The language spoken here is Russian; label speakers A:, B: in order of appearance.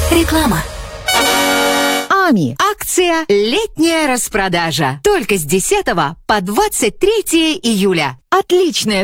A: Реклама.
B: АМИ.
A: Акция «Летняя распродажа». Только с 10 по 23 июля.
B: Отличная